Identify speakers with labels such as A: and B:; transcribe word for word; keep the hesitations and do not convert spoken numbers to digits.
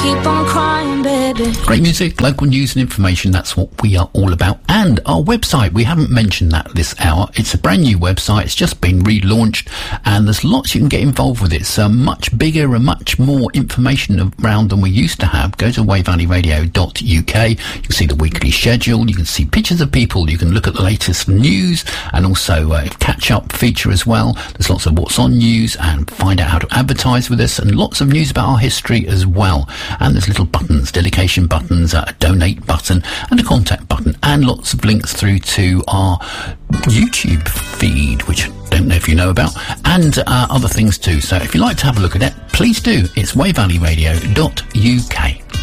A: keep on crying, baby.
B: Great music, local news and information, that's what we are all about. And our website, we haven't mentioned that this hour. It's a brand new website, it's just been relaunched, and there's lots you can get involved with it. It's uh, much bigger and much more information around than we used to have. Go to way valley radio dot U K, you can see the weekly schedule, you can see pictures of people, you can look at the latest news, and also uh, catch-up feature as well. There's lots of what's on news, and find out how to advertise with us, and lots of news about our history as well. And there's little buttons, dedication buttons, a donate button, and a contact button, and lots of links through to our YouTube feed, which I don't know if you know about, and uh, other things too. So if you'd like to have a look at it, please do. It's way valley radio dot U K.